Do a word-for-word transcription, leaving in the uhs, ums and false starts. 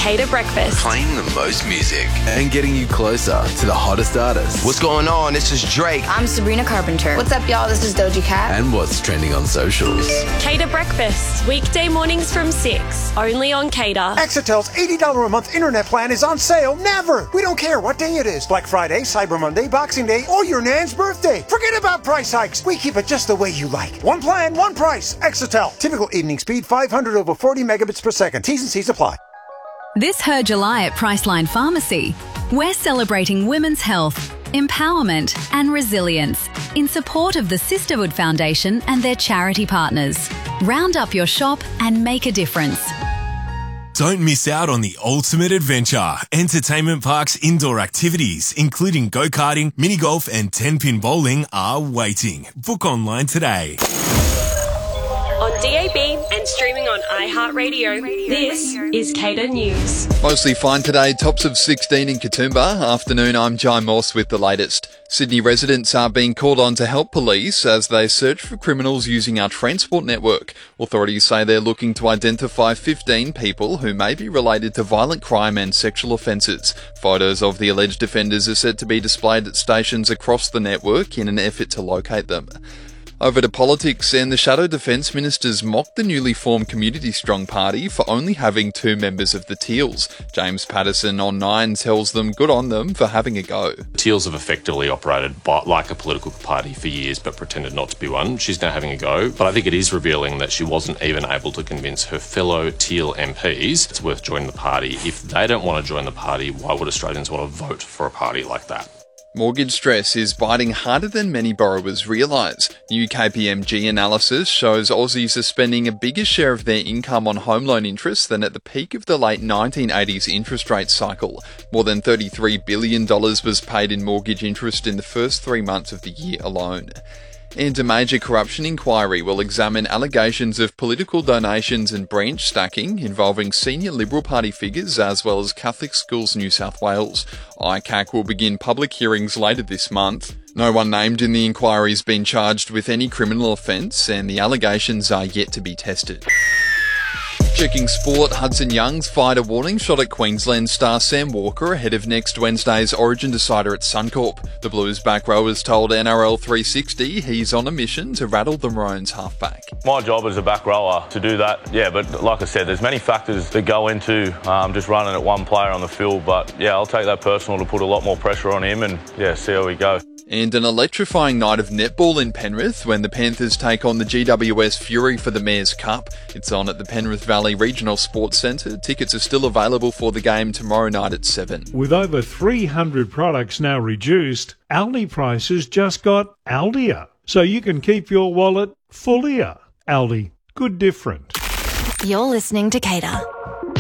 Cater Breakfast. Playing the most music and getting you closer to the hottest artists. What's going on? This is Drake. I'm Sabrina Carpenter. What's up, y'all? This is Doja Cat. And what's trending on socials. Cater Breakfast, weekday mornings from six, only on Cater. Exetel's eighty dollars a month internet plan is on sale. Never! We don't care what day it is. Black Friday, Cyber Monday, Boxing Day, or your nan's birthday. Forget about price hikes. We keep it just the way you like. One plan, one price. Exetel. Typical evening speed, five hundred over forty megabits per second. T's and C's apply. This Her July at Priceline Pharmacy. We're celebrating women's health, empowerment and resilience in support of the Sisterhood Foundation and their charity partners. Round up your shop and make a difference. Don't miss out on the ultimate adventure. Entertainment Park's indoor activities, including go-karting, mini-golf and ten-pin bowling, are waiting. Book online today. On D A B and streaming on iHeartRadio, this is Cater News. Mostly fine today, tops of sixteen in Katoomba. Afternoon, I'm Jai Morse with the latest. Sydney residents are being called on to help police as they search for criminals using our transport network. Authorities say they're looking to identify fifteen people who may be related to violent crime and sexual offences. Photos of the alleged offenders are said to be displayed at stations across the network in an effort to locate them. Over to politics, and the Shadow Defence Ministers mocked the newly formed Community Strong Party for only having two members of the Teals. James Patterson on Nine tells them good on them for having a go. Teals have effectively operated by, like a political party for years but pretended not to be one. She's now having a go, but I think it is revealing that she wasn't even able to convince her fellow Teal M Ps it's worth joining the party. If they don't want to join the party, why would Australians want to vote for a party like that? Mortgage stress is biting harder than many borrowers realise. New K P M G analysis shows Aussies are spending a bigger share of their income on home loan interest than at the peak of the late nineteen eighties interest rate cycle. More than thirty-three billion dollars was paid in mortgage interest in the first three months of the year alone. And a major corruption inquiry will examine allegations of political donations and branch stacking involving senior Liberal Party figures as well as Catholic Schools New South Wales. I C A C will begin public hearings later this month. No one named in the inquiry has been charged with any criminal offence, and the allegations are yet to be tested. Checking sport, Hudson Young's fired a warning shot at Queensland star Sam Walker ahead of next Wednesday's Origin decider at Suncorp. The Blues back rowers told N R L three sixty he's on a mission to rattle the Maroons halfback. My job as a back rower to do that, yeah, but like I said, there's many factors that go into um, just running at one player on the field, but yeah, I'll take that personal to put a lot more pressure on him and yeah, see how we go. And an electrifying night of netball in Penrith when the Panthers take on the G W S Fury for the Mayor's Cup. It's on at the Penrith Valley Regional Sports Centre. Tickets are still available for the game tomorrow night at seven. With over three hundred products now reduced, Aldi prices just got Aldier. So you can keep your wallet fullier. Aldi, good different. You're listening to Cater.